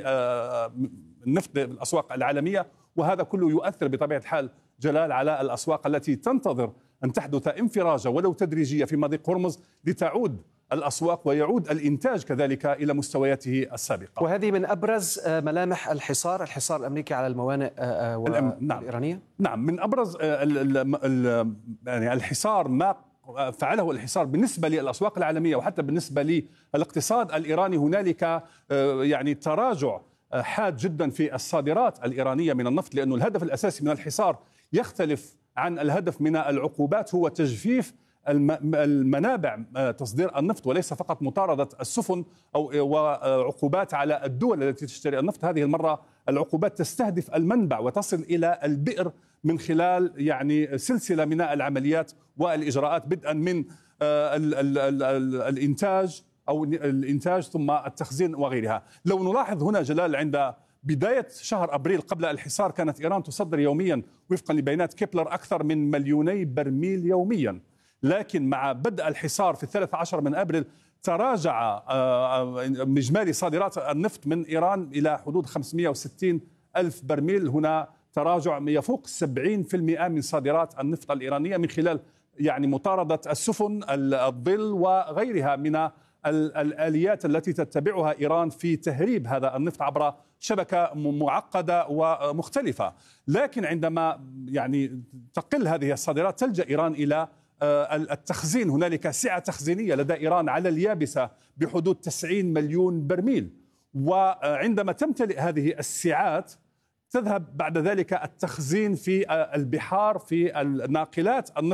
النفط بالأسواق العالمية، وهذا كله يؤثر بطبيعة الحال جلال على الأسواق التي تنتظر أن تحدث انفراجة ولو تدريجية في مضيق هرمز لتعود الأسواق ويعود الإنتاج كذلك إلى مستوياته السابقة. وهذه من أبرز ملامح الحصار الأمريكي على الموانئ الإيرانية؟ نعم، من أبرز يعني الحصار ما فعله الحصار بالنسبة للأسواق العالمية وحتى بالنسبة للاقتصاد الإيراني. هنالك يعني تراجع حاد جدا في الصادرات الإيرانية من النفط، لأنه الهدف الأساسي من الحصار يختلف عن الهدف من العقوبات، هو تجفيف المنابع تصدير النفط وليس فقط مطاردة السفن أو وعقوبات على الدول التي تشتري النفط. هذه المرة العقوبات تستهدف المنبع وتصل إلى البئر من خلال يعني سلسلة من العمليات والإجراءات، بدءا من الإنتاج ثم التخزين وغيرها. لو نلاحظ هنا جلال، عند بداية شهر أبريل قبل الحصار كانت إيران تصدر يوميا وفقا لبيانات كيبلر أكثر من 2 برميل يوميا، لكن مع بدء الحصار في 13 من أبريل تراجع إجمالي صادرات النفط من إيران إلى حدود 560 ألف برميل. هنا تراجع يفوق 70% من صادرات النفط الإيرانية من خلال يعني مطاردة السفن، الظل وغيرها من الآليات التي تتبعها إيران في تهريب هذا النفط عبر شبكة معقدة ومختلفة. لكن عندما يعني تقل هذه الصادرات تلجأ إيران إلى التخزين. هنالك سعة تخزينية لدى إيران على اليابسة بحدود 90 مليون برميل، وعندما تمتلئ هذه السعات تذهب بعد ذلك التخزين في البحار في ناقلات النفط،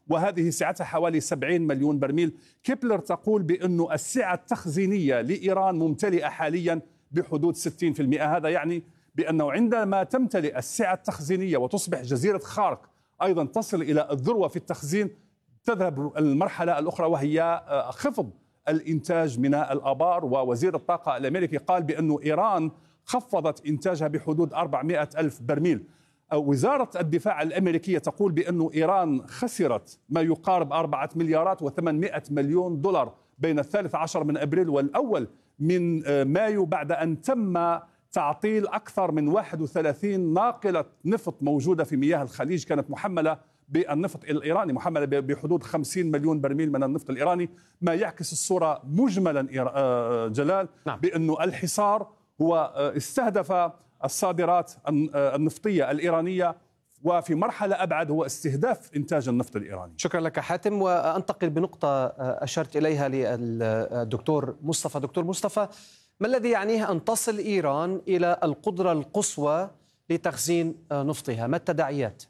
وهذه سعتها حوالي 70 مليون برميل. كيبلر تقول بأن السعة التخزينية لإيران ممتلئة حاليا بحدود 60%. هذا يعني بأنه عندما تمتلئ السعة التخزينية وتصبح جزيرة خارق أيضا تصل إلى الذروة في التخزين، تذهب المرحلة الأخرى وهي خفض الإنتاج من الآبار. ووزير الطاقة الأمريكي قال بأن إيران خفضت إنتاجها بحدود 400 ألف برميل. وزارة الدفاع الأمريكية تقول بأن إيران خسرت ما يقارب 4 مليارات و800 مليون دولار بين 13 من أبريل والأول من مايو، بعد أن تم تعطيل أكثر من 31 ناقلة نفط موجودة في مياه الخليج، كانت محملة بالنفط الإيراني، محملة بحدود 50 مليون برميل من النفط الإيراني، ما يعكس الصورة مجملا جلال بأن الحصار هو استهدف الصادرات النفطية الإيرانية، وفي مرحلة أبعد هو استهداف إنتاج النفط الإيراني. شكرا لك حاتم. وأنتقل بنقطة أشرت إليها للدكتور مصطفى. دكتور مصطفى، ما الذي يعنيه أن تصل إيران إلى القدرة القصوى لتخزين نفطها؟ ما التداعيات؟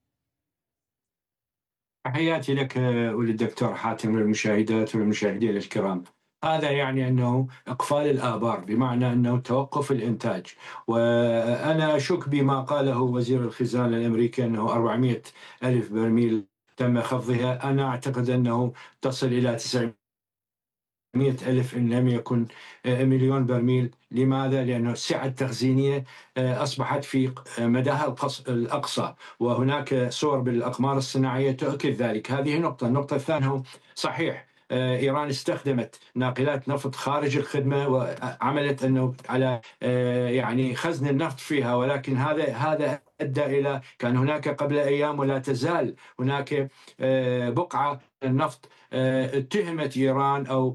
تحياتي لك وللدكتور حاتم والمشاهدات والمشاهدين الكرام. هذا يعني أنه إقفال الآبار، بمعنى أنه توقف الإنتاج. وأنا أشك بما قاله وزير الخزانة الأمريكي أنه 400 ألف برميل تم خفضها. أنا أعتقد أنه تصل إلى 900 ألف إن لم يكن مليون برميل. لماذا؟ لأن السعة التخزينية أصبحت في مداها الأقصى، وهناك صور بالأقمار الصناعية تؤكد ذلك. هذه نقطة. النقطة الثانية، صحيح إيران استخدمت ناقلات نفط خارج الخدمة وعملت أنه على يعني خزن النفط فيها، ولكن هذا أدى إلى كان هناك قبل أيام ولا تزال هناك بقعة النفط اتهمت إيران أو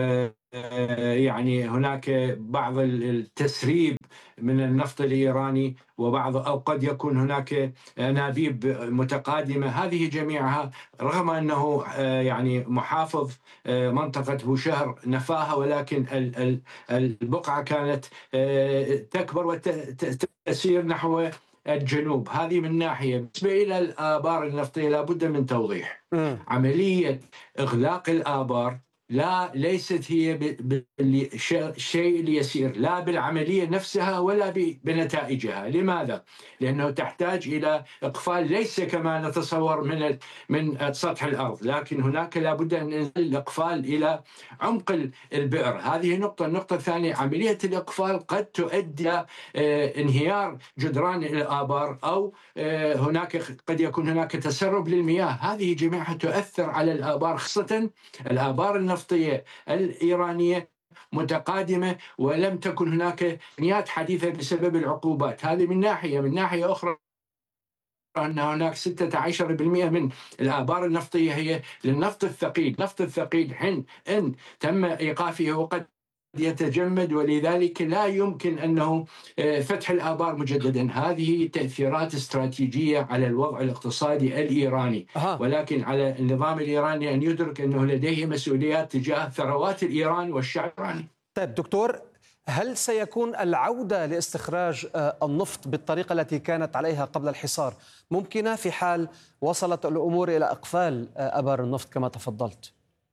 يعني هناك بعض التسريب من النفط الإيراني، وبعض أو قد يكون هناك أنابيب متقادمة. هذه جميعها رغم أنه يعني محافظ منطقة بوشهر نفاها، ولكن البقعة كانت تكبر وتسير نحو الجنوب. هذه من ناحية. بالنسبة إلى الآبار النفطية لابد من توضيح. عملية إغلاق الآبار ليست هي بالشيء اليسير، لا بالعملية نفسها ولا بنتائجها. لماذا؟ لأنه تحتاج إلى إقفال ليس كما نتصور من سطح الأرض، لكن هناك لابد أن الإقفال إلى عمق البئر. هذه نقطة. النقطة الثانية، عملية الإقفال قد تؤدي إلى انهيار جدران الآبار، أو هناك قد يكون هناك تسرب للمياه. هذه جميعها تؤثر على الآبار، خاصة الآبار النفطية الإيرانية متقادمة، ولم تكن هناك بنيات حديثة بسبب العقوبات. هذه من ناحية. من ناحية أخرى، أن هناك 16% من الآبار النفطية هي للنفط الثقيل. النفط الثقيل حين إن تم إيقافه وقد يتجمد، ولذلك لا يمكن أنه فتح الآبار مجددا. هذه تأثيرات استراتيجية على الوضع الاقتصادي الإيراني. ولكن على النظام الإيراني أن يدرك أنه لديه مسؤوليات تجاه ثروات الإيران والشعب الإيراني. طيب دكتور، هل سيكون العودة لاستخراج النفط بالطريقة التي كانت عليها قبل الحصار ممكنة في حال وصلت الأمور إلى إقفال آبار النفط كما تفضلت؟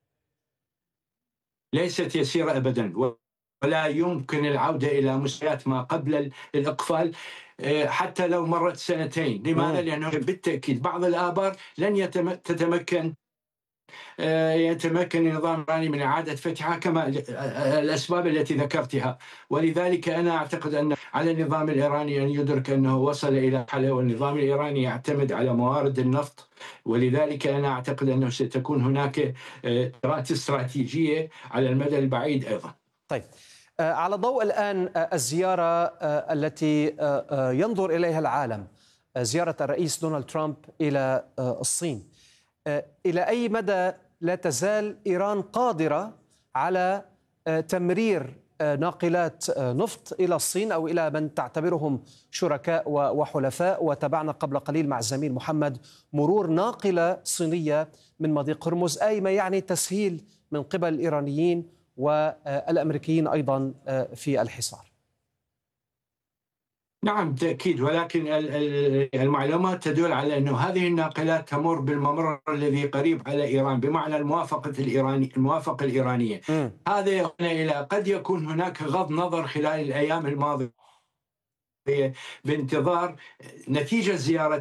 ليست يسيرة أبدا، ولا يمكن العودة إلى مستويات ما قبل الإقفال حتى لو مرت سنتين. لماذا؟ لأنه بالتأكيد بعض الآبار لن يتمكن النظام الإيراني من إعادة فتحها كما الأسباب التي ذكرتها. ولذلك أنا أعتقد أن على النظام الإيراني أن يدرك أنه وصل إلى حالة، والنظام الإيراني يعتمد على موارد النفط. ولذلك أنا أعتقد أنه ستكون هناك استراتيجية على المدى البعيد أيضا. طيب، على ضوء الآن الزيارة التي ينظر إليها العالم، زيارة الرئيس دونالد ترامب إلى الصين، إلى أي مدى لا تزال إيران قادرة على تمرير ناقلات نفط إلى الصين أو إلى من تعتبرهم شركاء وحلفاء؟ وتابعنا قبل قليل مع الزميل محمد مرور ناقلة صينية من مضيق هرمز، أي ما يعني تسهيل من قبل الإيرانيين والأمريكيين أيضا في الحصار. نعم بالتأكيد، ولكن المعلومات تدل على أن هذه الناقلات تمر بالممر الذي قريب على إيران، بمعنى الموافقة الإيرانية. هذا يؤدي إلى قد يكون هناك غض نظر خلال الأيام الماضية بانتظار نتيجة زيارة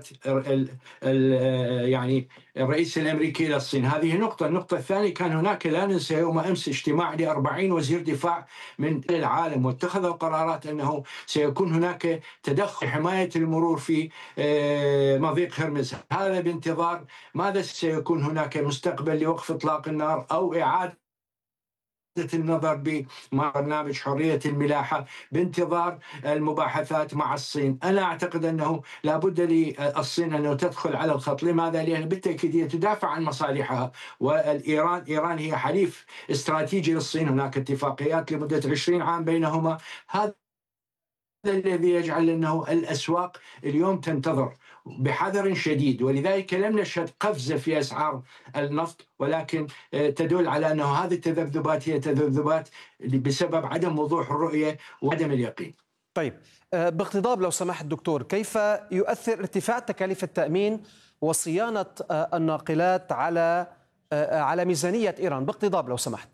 يعني الرئيس الأمريكي إلى الصين. هذه نقطة. النقطة الثانية، كان هناك لا ننسى يوم أمس اجتماع ل40 وزير دفاع من العالم، واتخذوا قرارات أنه سيكون هناك تدخل حماية المرور في مضيق هرمز. هذا بانتظار ماذا سيكون هناك مستقبل لوقف إطلاق النار أو إعادة النظر ببرنامج حرية الملاحة، بانتظار المباحثات مع الصين. أنا أعتقد أنه لابد للصين أن تدخل على الخط. لماذا؟ لأن بالتأكيد هي تدافع عن مصالحها، إيران هي حليف استراتيجي للصين. هناك اتفاقيات لمدة 20 عام بينهما. هذا الذي يجعل أنه الأسواق اليوم تنتظر بحذر شديد، ولذلك لم نشهد قفزة في أسعار النفط، ولكن تدل على أنه هذه التذبذبات هي تذبذبات بسبب عدم وضوح الرؤية وعدم اليقين. طيب، باقتضاب لو سمحت دكتور، كيف يؤثر ارتفاع تكاليف التأمين وصيانة الناقلات على ميزانية إيران؟ باقتضاب لو سمحت.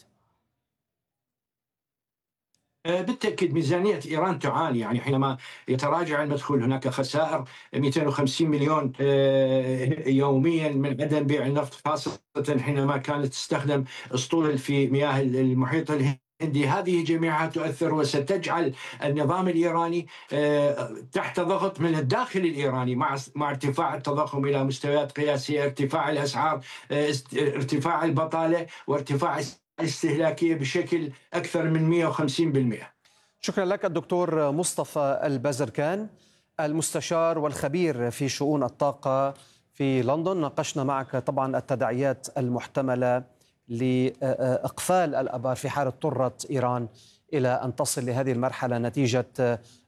بالتأكيد ميزانية إيران تعاني، يعني حينما يتراجع المدخول هناك خسائر 250 مليون يوميا من عدم بيع النفط، خاصة حينما كانت تستخدم اسطول في مياه المحيط الهندي. هذه جميعها تؤثر وستجعل النظام الإيراني تحت ضغط من الداخل الإيراني، مع ارتفاع التضخم إلى مستويات قياسية، ارتفاع الأسعار، ارتفاع البطالة، وارتفاع الاستهلاكية بشكل أكثر من 150%. شكرا لك الدكتور مصطفى البازركان، المستشار والخبير في شؤون الطاقة في لندن. ناقشنا معك طبعا التداعيات المحتملة لإقفال الآبار في حال اضطرت إيران إلى أن تصل لهذه المرحلة نتيجة